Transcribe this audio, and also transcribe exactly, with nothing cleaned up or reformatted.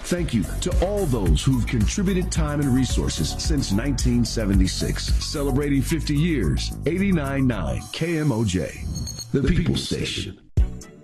Thank you to all those who've contributed time and resources since nineteen seventy-six. Celebrating fifty years, eighty-nine point nine K M O J, the People's Station.